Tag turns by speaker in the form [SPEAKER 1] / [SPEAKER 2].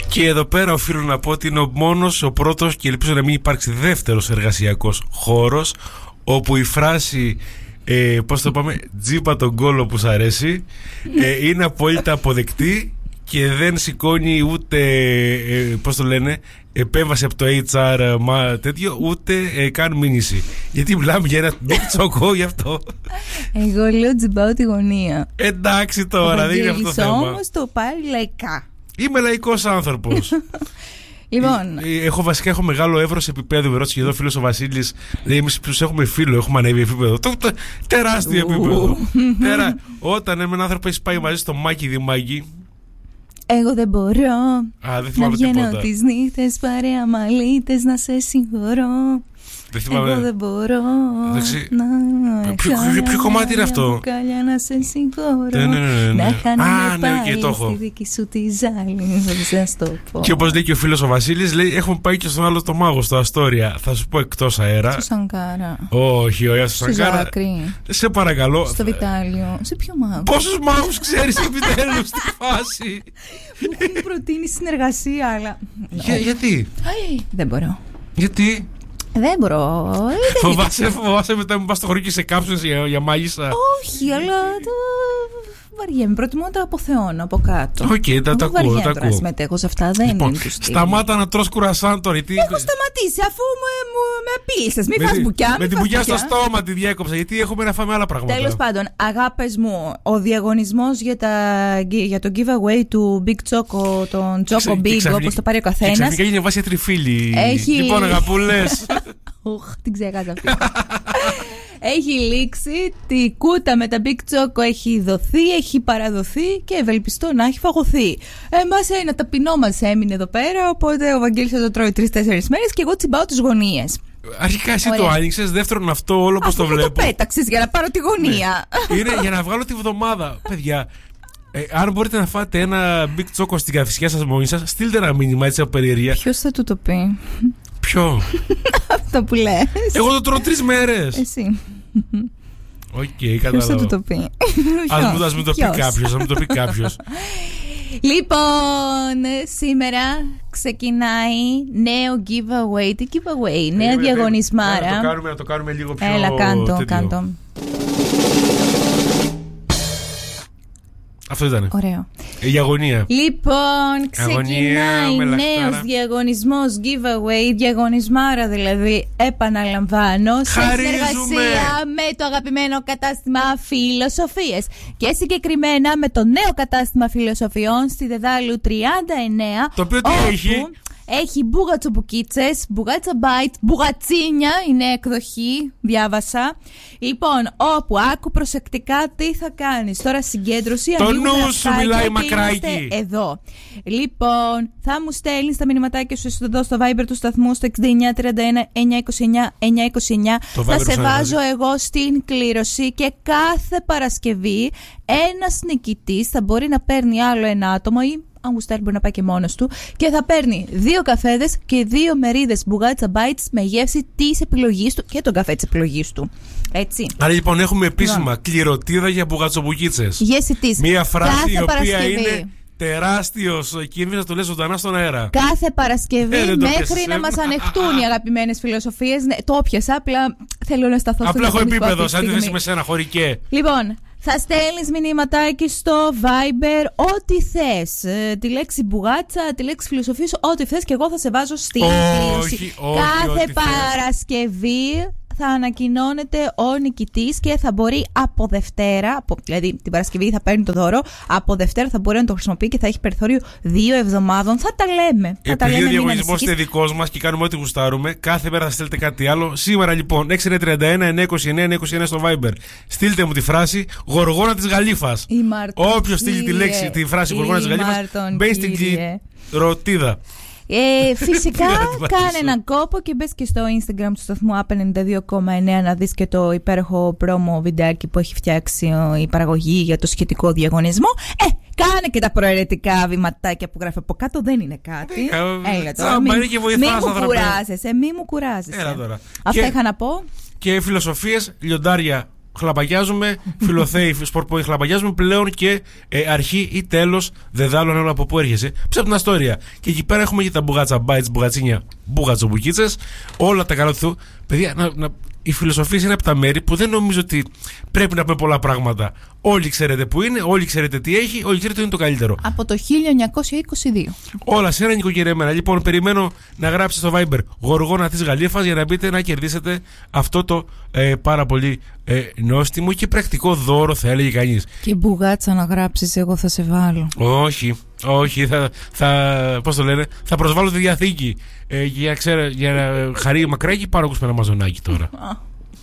[SPEAKER 1] Και εδώ πέρα οφείλω να πω ότι είναι ο πρώτος και ελπίζω να μην υπάρξει δεύτερος εργασιακός χώρος όπου η φράση πώς το πάμε, τζίπα τον κόλο που σ' αρέσει, είναι απόλυτα αποδεκτή και δεν σηκώνει ούτε πώς το λένε, επέμβαση από το HR τέτοιο, ούτε καν μήνυση. Γιατί μιλάμε για ένα τσοκό γι' αυτό.
[SPEAKER 2] Εγώ λέω τζιμπάω τη γωνία.
[SPEAKER 1] Εντάξει τώρα, δεν είναι αυτό το θέμα.
[SPEAKER 2] Όμως το πάρει λαϊκά.
[SPEAKER 1] Είμαι λαϊκός άνθρωπος.
[SPEAKER 2] Λοιπόν.
[SPEAKER 1] Έχω μεγάλο εύρος επίπεδου. Με ρώτησε και εδώ φίλος ο Βασίλης. Εμείς τους έχουμε φίλο, έχουμε ανέβει επίπεδο. Τεράστιο επίπεδο. Όταν με έναν άνθρωπο έχει πάει μαζί στο Μάκη Δημάκη.
[SPEAKER 2] Εγώ δεν μπορώ
[SPEAKER 1] να
[SPEAKER 2] βγαίνω τις νύχτες παρέα μαλλίτες να σε συγχωρώ. Εγώ δεν μπορώ
[SPEAKER 1] Ποιο κομμάτι είναι αυτό?
[SPEAKER 2] Να σε συγχωρώ. Να χάνομαι πάλι στη δική σου τη ζάλη.
[SPEAKER 1] Και όπως λέει και ο φίλος ο Βασίλης, λέει έχουμε πάει και στον άλλο το μάγο στο Αστόρια. Θα σου πω εκτός αέρα.
[SPEAKER 2] Στο Σανκάρα.
[SPEAKER 1] Όχι, όχι, στο Σανκάρα. Σε παρακαλώ.
[SPEAKER 2] Στο Βιτάλιο. Σε ποιο μάγο?
[SPEAKER 1] Πόσους μάγους ξέρεις επιτέλους στη φάση?
[SPEAKER 2] Μου έχουν προτείνει συνεργασία, αλλά
[SPEAKER 1] γιατί?
[SPEAKER 2] Δεν μπορώ.
[SPEAKER 1] Γιατί?
[SPEAKER 2] Δεν μπορώ.
[SPEAKER 1] Φοβάσαι μετά μου πας στο χωρί και σε κάψεις για μάγισσα?
[SPEAKER 2] Όχι, αλλά βαριέμαι. Προτιμώ να τα αποθεώνω από κάτω.
[SPEAKER 1] Οκ, τα ακούω.
[SPEAKER 2] Τώρα συμμετέχω σε αυτά, δεν είναι.
[SPEAKER 1] Σταμάτα να τρως κουρασάν τώρα.
[SPEAKER 2] Έχω σταματήσει αφού με απείλησες. Μην φας μπουκιά.
[SPEAKER 1] Με την μπουκιά στο στόμα τη διέκοψα. Γιατί έχουμε να φάμε άλλα πράγματα.
[SPEAKER 2] Τέλος πάντων, αγάπες μου, ο διαγωνισμός για το giveaway του Big Choco, τον Choco Big, όπως το πάρει ο καθένας.
[SPEAKER 1] Ξαφνικά γίνει βάση τριφύλι. Λοιπόν, αγαπούλες.
[SPEAKER 2] Την ξέχασα αυτή. Έχει λήξει, τη κούτα με τα Big Choco έχει δοθεί, έχει παραδοθεί και ευελπιστώ να έχει φαγωθεί. Εμάς ένα ταπεινό μας έμεινε εδώ πέρα, οπότε ο Βαγγέλης θα το τρώει 3-4 μέρες και εγώ τσιμπάω τις γωνίες.
[SPEAKER 1] Αρχικά εσύ το άνοιξες, δεύτερον αυτό όλο πως το βλέπω.
[SPEAKER 2] Το πέταξες για να πάρω τη γωνία.
[SPEAKER 1] Είναι για να βγάλω τη βδομάδα. Παιδιά, αν μπορείτε να φάτε ένα Big Choco στην καθησιά σας μόνοι σας, στείλτε ένα μήνυμα έτσι από περιεργία.
[SPEAKER 2] Ποιος θα του το πει?
[SPEAKER 1] Ποιο?
[SPEAKER 2] Αυτό που λες.
[SPEAKER 1] Εγώ το τρώω 3 μέρες.
[SPEAKER 2] Εσύ.
[SPEAKER 1] Οκ, κατάλαβα.
[SPEAKER 2] Ποιος θα του το πει?
[SPEAKER 1] Ας μου το πει κάποιος.
[SPEAKER 2] Λοιπόν, σήμερα ξεκινάει νέο giveaway. Τι giveaway? Νέα διαγωνισμάρα.
[SPEAKER 1] Να το κάνουμε λίγο πιο...
[SPEAKER 2] Έλα, κάντο.
[SPEAKER 1] Αυτό ήταν.
[SPEAKER 2] Ωραίο.
[SPEAKER 1] Η αγωνία.
[SPEAKER 2] Λοιπόν, ξεκινάει νέος διαγωνισμός, giveaway, διαγωνισμάρα δηλαδή, επαναλαμβάνω, σε συνεργασία με το αγαπημένο κατάστημα Φιλοσοφίες. Και συγκεκριμένα με το νέο κατάστημα Φιλοσοφιών στη Δεδάλου 39.
[SPEAKER 1] Το οποίο τι έχει?
[SPEAKER 2] Έχει μπουγατσομπουκίτσες, μπουγάτσα μπάιτ, μπουγατσίνια, είναι εκδοχή, διάβασα. Λοιπόν, όπου άκου προσεκτικά τι θα κάνεις. Τώρα συγκέντρωση.
[SPEAKER 1] Το νου σου μιλάει μακράκι.
[SPEAKER 2] Εδώ. Λοιπόν, θα μου στέλνεις τα μηνυματάκια σου εδώ στο Viber του σταθμού στο 6931 929 929. Θα σε βάζω εγώ στην κλήρωση και κάθε Παρασκευή ένας νικητής θα μπορεί να παίρνει άλλο ένα άτομο ή αν γουστάρει μπορεί να πάει και μόνος του και θα παίρνει 2 καφέδες και 2 μερίδες μπουγάτσα bites με γεύση της επιλογής του και τον καφέ της επιλογής του. Έτσι.
[SPEAKER 1] Άρα λοιπόν έχουμε επίσημα κληρωτίδα για μπουγατσομπουκίτσες.
[SPEAKER 2] Γεύση της.
[SPEAKER 1] Μία φράση
[SPEAKER 2] κάθε
[SPEAKER 1] η οποία
[SPEAKER 2] Παρασκευή
[SPEAKER 1] είναι τεράστιος κίνδυνος να το λες ζωντανά στον αέρα.
[SPEAKER 2] Κάθε Παρασκευή μέχρι να μας ανεχτούν οι αγαπημένες φιλοσοφίες. Ναι, το πιάσα, απλά θέλω να σταθώ στο
[SPEAKER 1] απλά έχω επίπεδο, σαν τη θέση με σένα, χωρικέ.
[SPEAKER 2] Λοιπόν, θα στέλνεις μηνύματάκι στο Viber ό,τι θες. Τη λέξη μπουγάτσα, τη λέξη φιλοσοφίες, ό,τι θες και εγώ θα σε βάζω στην κλήρωση. Κάθε Παρασκευή θα ανακοινώνεται ο νικητής και θα μπορεί από Δευτέρα, δηλαδή την Παρασκευή θα παίρνει το δώρο, από Δευτέρα θα μπορεί να το χρησιμοποιεί και θα έχει περιθώριο 2 εβδομάδων. Θα τα λέμε.
[SPEAKER 1] Επειδή ο διαγωνισμός είναι δικός μας και κάνουμε ό,τι γουστάρουμε, κάθε μέρα θα στείλετε κάτι άλλο. Σήμερα λοιπόν 6931 929 929 στο Viber. Στείλτε μου τη φράση Γοργόνα της Γαλήφας. Όποιος στείλει τη λέξη, τη φράση Γοργόνα της Γαλήφας, μπαίνει στην κληρωτίδα.
[SPEAKER 2] Φυσικά κάνε έναν κόπο και μπες και στο Instagram του σταθμού App92,9 να δεις και το υπέροχο πρόμο βιντεάκι που έχει φτιάξει η παραγωγή για το σχετικό διαγωνισμό. Κάνε και τα προαιρετικά βηματάκια που γράφει από κάτω, δεν είναι κάτι. Έλα τώρα, μη μου κουράζεσαι.
[SPEAKER 1] Έλα τώρα.
[SPEAKER 2] Αυτά είχα να πω.
[SPEAKER 1] Και φιλοσοφίες, λιοντάρια χλαπαγιάζουμε, φιλοθέη, σπορτποint, χλαπαγιάζουμε πλέον και αρχή ή τέλος δεδάλων όλα από πού έρχεσαι. Ψε από την Αστόρια. Και εκεί πέρα έχουμε και τα μπουγάτσα bites, μπουγατσίνια, μπουγατσομπουκίτσες, όλα τα καλά του. Παιδιά, η φιλοσοφία είναι από τα μέρη που δεν νομίζω ότι πρέπει να πούμε πολλά πράγματα. Όλοι ξέρετε που είναι, όλοι ξέρετε τι έχει, όλοι ξέρετε ότι είναι το καλύτερο.
[SPEAKER 2] Από το 1922.
[SPEAKER 1] Όλα σε ένα νοικοκυρεμένα. Λοιπόν, περιμένω να γράψετε στο Viber γοργόνα της Γαλήφας για να μπείτε να κερδίσετε αυτό το πάρα πολύ νόστιμο και πρακτικό δώρο, θα έλεγε κανείς.
[SPEAKER 2] Και μπουγάτσα να γράψεις, εγώ θα σε βάλω.
[SPEAKER 1] Όχι, πώς το λένε, θα προσβάλλω τη διαθήκη για να χαρεί μακράκι, πάρω ακούσουμε ένα μαζονάκι τώρα.